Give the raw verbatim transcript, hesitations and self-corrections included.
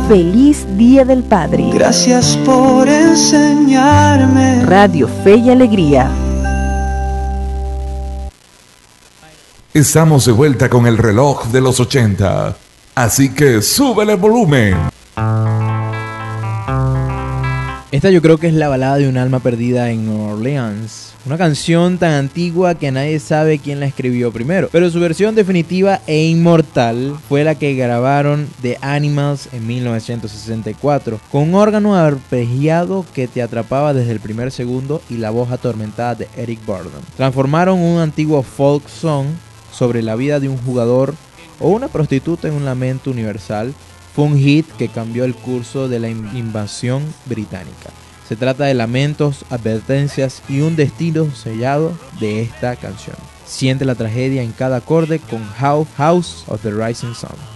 Feliz Día del Padre. Gracias por enseñarme. Radio Fe y Alegría. Estamos de vuelta con el reloj de los ochenta, así que súbele el volumen. Esta yo creo que es la balada de un alma perdida en Nueva Orleans. Una canción tan antigua que nadie sabe quién la escribió primero, pero su versión definitiva e inmortal fue la que grabaron The Animals en mil novecientos sesenta y cuatro, con un órgano arpegiado que te atrapaba desde el primer segundo y la voz atormentada de Eric Burdon. Transformaron un antiguo folk song sobre la vida de un jugador o una prostituta en un lamento universal. Fue un hit que cambió el curso de la invasión británica. Se trata de lamentos, advertencias y un destino sellado de esta canción. Siente la tragedia en cada acorde con House of the Rising Sun.